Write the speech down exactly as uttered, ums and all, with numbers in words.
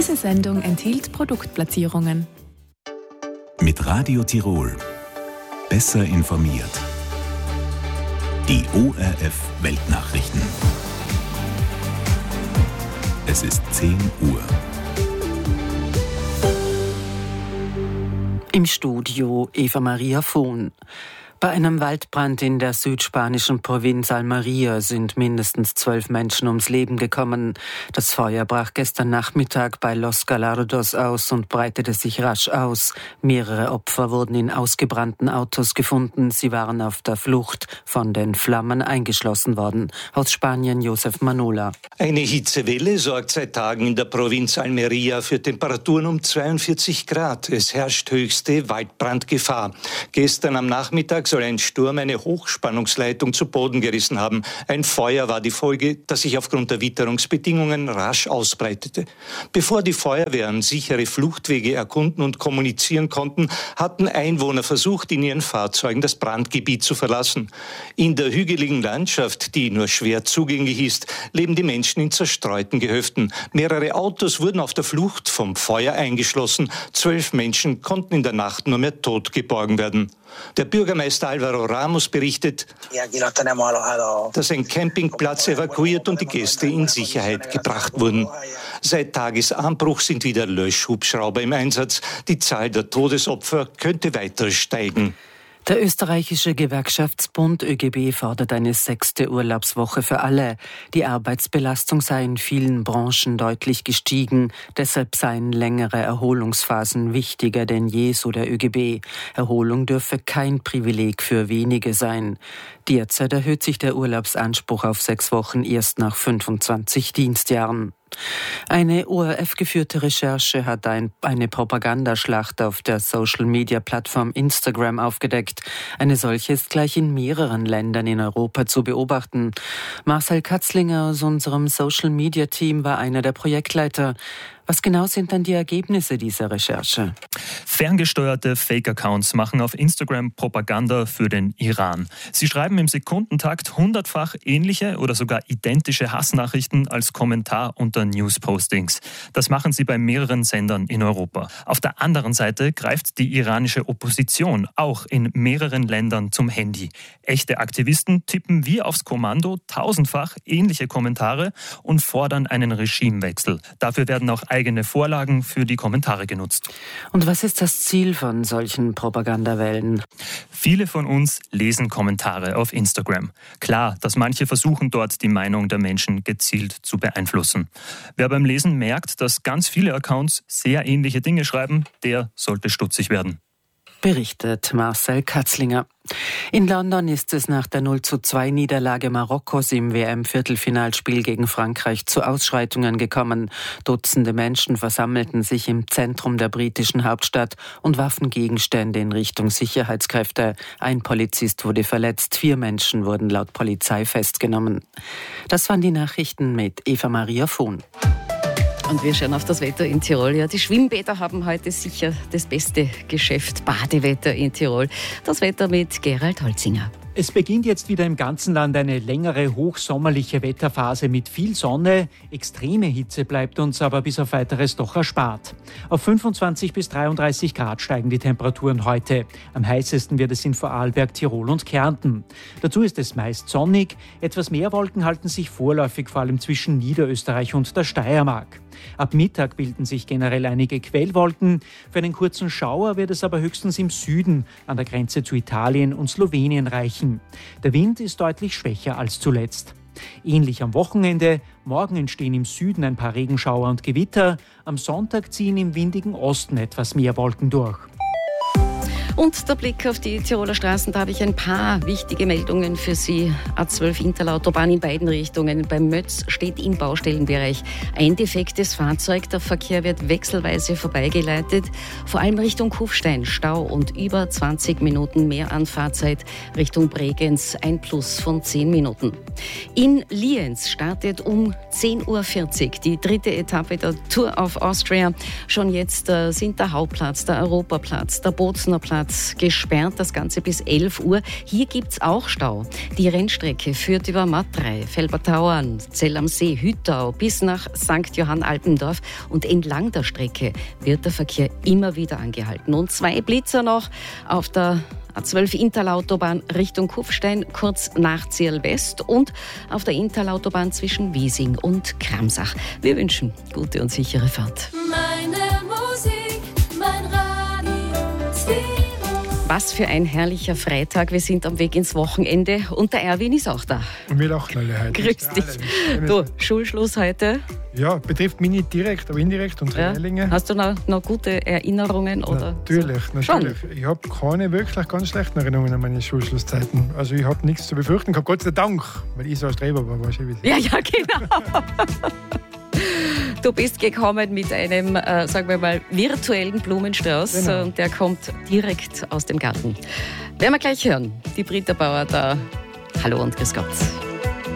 Diese Sendung enthielt Produktplatzierungen. Mit Radio Tirol. Besser informiert. Die O R F Weltnachrichten. Es ist zehn Uhr. Im Studio Eva Maria Vohn. Bei einem Waldbrand in der südspanischen Provinz Almería sind mindestens zwölf Menschen ums Leben gekommen. Das Feuer brach gestern Nachmittag bei Los Gallardos aus und breitete sich rasch aus. Mehrere Opfer wurden in ausgebrannten Autos gefunden. Sie waren auf der Flucht, von den Flammen eingeschlossen worden. Aus Spanien Josef Manola. Eine Hitzewelle sorgt seit Tagen in der Provinz Almería für Temperaturen um zweiundvierzig Grad. Es herrscht höchste Waldbrandgefahr. Gestern am Nachmittag soll ein Sturm eine Hochspannungsleitung zu Boden gerissen haben. Ein Feuer war die Folge, das sich aufgrund der Witterungsbedingungen rasch ausbreitete. Bevor die Feuerwehren sichere Fluchtwege erkunden und kommunizieren konnten, hatten Einwohner versucht, in ihren Fahrzeugen das Brandgebiet zu verlassen. In der hügeligen Landschaft, die nur schwer zugänglich ist, leben die Menschen in zerstreuten Gehöften. Mehrere Autos wurden auf der Flucht vom Feuer eingeschlossen. Zwölf Menschen konnten in der Nacht nur mehr tot geborgen werden. Der Bürgermeister Álvaro Ramos berichtet, dass ein Campingplatz evakuiert und die Gäste in Sicherheit gebracht wurden. Seit Tagesanbruch sind wieder Löschhubschrauber im Einsatz. Die Zahl der Todesopfer könnte weiter steigen. Der österreichische Gewerkschaftsbund Ö G B fordert eine sechste Urlaubswoche für alle. Die Arbeitsbelastung sei in vielen Branchen deutlich gestiegen. Deshalb seien längere Erholungsphasen wichtiger denn je, so der Ö G B. Erholung dürfe kein Privileg für wenige sein. Derzeit erhöht sich der Urlaubsanspruch auf sechs Wochen erst nach fünfundzwanzig Dienstjahren. Eine O R F-geführte Recherche hat ein, eine Propagandaschlacht auf der Social-Media-Plattform Instagram aufgedeckt. Eine solche ist gleich in mehreren Ländern in Europa zu beobachten. Marcel Katzlinger aus unserem Social-Media-Team war einer der Projektleiter. Was genau sind dann die Ergebnisse dieser Recherche? Ferngesteuerte Fake-Accounts machen auf Instagram Propaganda für den Iran. Sie schreiben im Sekundentakt hundertfach ähnliche oder sogar identische Hassnachrichten als Kommentar unter News-Postings. Das machen sie bei mehreren Sendern in Europa. Auf der anderen Seite greift die iranische Opposition auch in mehreren Ländern zum Handy. Echte Aktivisten tippen wie aufs Kommando tausendfach ähnliche Kommentare und fordern einen Regimewechsel. Dafür werden auch eigene Vorlagen für die Kommentare genutzt. Und was ist das Ziel von solchen Propagandawellen? Viele von uns lesen Kommentare auf Instagram. Klar, dass manche versuchen, dort die Meinung der Menschen gezielt zu beeinflussen. Wer beim Lesen merkt, dass ganz viele Accounts sehr ähnliche Dinge schreiben, der sollte stutzig werden. Berichtet Marcel Katzlinger. In London ist es nach der null zu zwei Niederlage Marokkos im W M-Viertelfinalspiel gegen Frankreich zu Ausschreitungen gekommen. Dutzende Menschen versammelten sich im Zentrum der britischen Hauptstadt und warfen Gegenstände in Richtung Sicherheitskräfte. Ein Polizist wurde verletzt, vier Menschen wurden laut Polizei festgenommen. Das waren die Nachrichten mit Eva Maria Vohn. Und wir schauen auf das Wetter in Tirol. Ja, die Schwimmbäder haben heute sicher das beste Geschäft. Badewetter in Tirol. Das Wetter mit Gerald Holzinger. Es beginnt jetzt wieder im ganzen Land eine längere hochsommerliche Wetterphase mit viel Sonne. Extreme Hitze bleibt uns aber bis auf Weiteres doch erspart. Auf fünfundzwanzig bis dreiunddreißig Grad steigen die Temperaturen heute. Am heißesten wird es in Vorarlberg, Tirol und Kärnten. Dazu ist es meist sonnig. Etwas mehr Wolken halten sich vorläufig vor allem zwischen Niederösterreich und der Steiermark. Ab Mittag bilden sich generell einige Quellwolken. Für einen kurzen Schauer wird es aber höchstens im Süden an der Grenze zu Italien und Slowenien reichen. Der Wind ist deutlich schwächer als zuletzt. Ähnlich am Wochenende. Morgen entstehen im Süden ein paar Regenschauer und Gewitter. Am Sonntag ziehen im windigen Osten etwas mehr Wolken durch. Und der Blick auf die Tiroler Straßen, da habe ich ein paar wichtige Meldungen für Sie. A zwölf Interlautobahn in beiden Richtungen. Beim Mötz steht im Baustellenbereich ein defektes Fahrzeug. Der Verkehr wird wechselweise vorbeigeleitet. Vor allem Richtung Kufstein Stau und über zwanzig Minuten mehr Anfahrzeit. Richtung Bregenz ein Plus von zehn Minuten. In Lienz startet um zehn Uhr vierzig die dritte Etappe der Tour of Austria. Schon jetzt äh, sind der Hauptplatz, der Europaplatz, der Bozner Platz, Autobahnausfahrt gesperrt, das Ganze bis elf Uhr. Hier gibt es auch Stau. Die Rennstrecke führt über Matrei, Felbertauern, Zell am See, Hüttau bis nach Sankt Johann Alpendorf. Und entlang der Strecke wird der Verkehr immer wieder angehalten. Und zwei Blitzer noch auf der A zwölf Interlautobahn Richtung Kufstein, kurz nach Zierl West und auf der Interlautobahn zwischen Wiesing und Kramsach. Wir wünschen gute und sichere Fahrt. Meine Musik, mein Radio. Was für ein herrlicher Freitag. Wir sind am Weg ins Wochenende und der Erwin ist auch da. Und wir lachen alle heute. Grüß dich. Du, Schulschluss heute. Ja, betrifft mich nicht direkt, aber indirekt unsere Ja. Lehrlinge. Hast du noch, noch gute Erinnerungen? Oder Natürlich, so? natürlich. Schon? Ich habe keine wirklich ganz schlechten Erinnerungen an meine Schulschlusszeiten. Also ich habe nichts zu befürchten gehabt, Gott sei Dank, weil ich so ein Streber war, weißt du, wie Ja, ja, genau. Du bist gekommen mit einem, äh, sagen wir mal, virtuellen Blumenstrauß. Genau. Und der kommt direkt aus dem Garten. Werden wir gleich hören. Die Britta Bauer da. Hallo und grüß Gott.